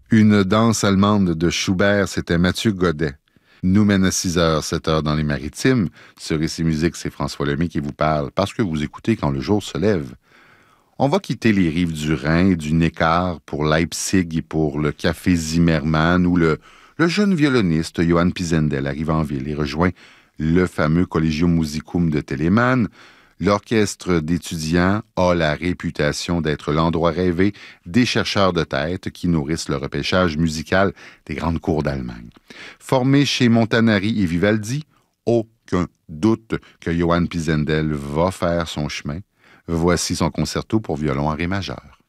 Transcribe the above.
Une danse allemande de Schubert, c'était Mathieu Godet. Nous mène à 6h, 7h dans les Maritimes. Sur Ici Musique, c'est François Lemay qui vous parle, parce que vous écoutez quand le jour se lève. On va quitter les rives du Rhin et du Neckar pour Leipzig et pour le Café Zimmermann, où le jeune violoniste Johann Pisendel arrive en ville et rejoint le fameux Collegium Musicum de Telemann. L'orchestre d'étudiants a la réputation d'être l'endroit rêvé des chercheurs de tête qui nourrissent le repêchage musical des grandes cours d'Allemagne. Formé chez Montanari et Vivaldi, aucun doute que Johann Pisendel va faire son chemin. Voici son concerto pour violon en ré majeur.